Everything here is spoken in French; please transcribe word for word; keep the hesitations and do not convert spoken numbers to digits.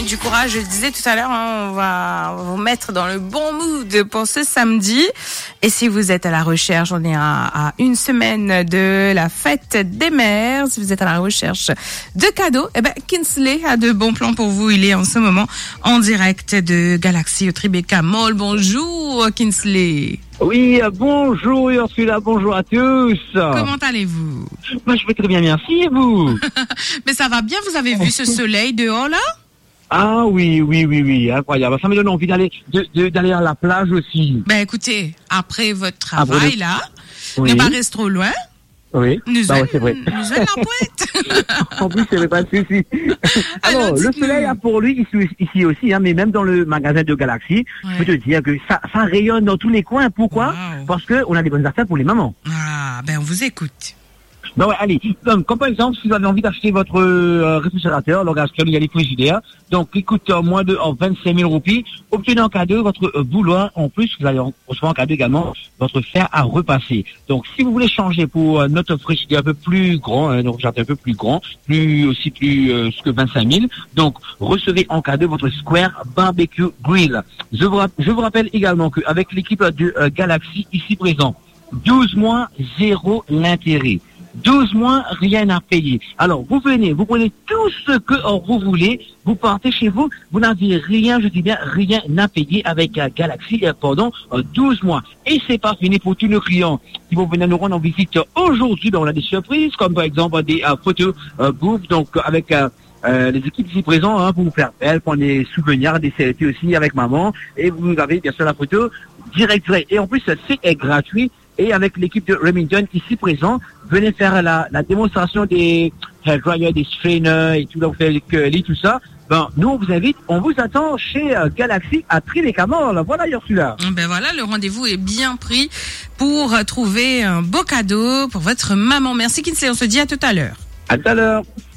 du courage. Je le disais tout à l'heure, hein, on va vous mettre dans le bon mood pour ce samedi. Et si vous êtes à la recherche, on est à, à une semaine de la fête des mères. Si vous êtes à la recherche de cadeaux, eh ben, Kinsley a de bons plans pour vous. Il est en ce moment en direct de Galaxy au Tribeca Mall. Bonjour, Kinsley. Oui, euh, bonjour Ursula, bonjour à tous. Comment allez-vous? Moi, je vais très bien, merci, et vous? Mais ça va bien, vous avez vu ce soleil dehors là? Ah oui, oui, oui, oui, incroyable. Ça me donne envie d'aller de, de, d'aller à la plage aussi. Ben écoutez, après votre travail après le... là, oui. ne pas rester trop loin. Oui, nous bah, allons ouais, c'est vrai. nous allons la pointe. En plus, c'est pas de souci. Alors, Alors, le soleil a pour lui ici, ici aussi, hein, mais même dans le magasin de Galaxy, ouais. Je peux te dire que ça, ça rayonne dans tous les coins. Pourquoi? Wow. Parce que on a des bonnes affaires pour les mamans. Ah, ben on vous écoute. Ben ouais, allez, comme, comme par exemple, si vous avez envie d'acheter votre euh, réfrigérateur, l'orgasme, il y a les frigidaires, donc il coûte euh, moins de oh, vingt-cinq mille roupies, obtenez en cadeau votre euh, bouloir, en plus, vous allez recevoir en cadeau également votre fer à repasser. Donc si vous voulez changer pour euh, notre frigidaire un peu plus grand, un réfrigérateur un peu plus grand, plus aussi plus euh, que vingt-cinq mille, donc recevez en cadeau votre Square Barbecue Grill. Je vous, je vous rappelle également qu'avec l'équipe de euh, Galaxy ici présent, douze mois, zéro l'intérêt. douze mois, rien à payer. Alors, vous venez, vous prenez tout ce que oh, vous voulez, vous partez chez vous, vous n'avez rien, je dis bien, rien à payer avec uh, Galaxy uh, pendant uh, douze mois. Et c'est pas fini pour tous nos clients qui vont venir nous rendre en visite aujourd'hui. Ben, on a des surprises, comme par exemple des uh, photos uh, bouffe, donc avec uh, euh, les équipes ici présentes, hein, pour vous faire belle, prendre des souvenirs, des selfies aussi avec maman. Et vous avez bien sûr la photo direct. Et en plus, c'est gratuit. Et avec l'équipe de Remington ici présent, venez faire la, la démonstration des hair dryers, des strainers et tout, là, vous faites les curly, tout ça. Ben, nous, on vous invite, on vous attend chez euh, Galaxy à Tribeca Mall. Voilà, Ursula. Ben voilà, le rendez-vous est bien pris pour trouver un beau cadeau pour votre maman. Merci, Kinsley. On se dit à tout à l'heure. À tout à l'heure.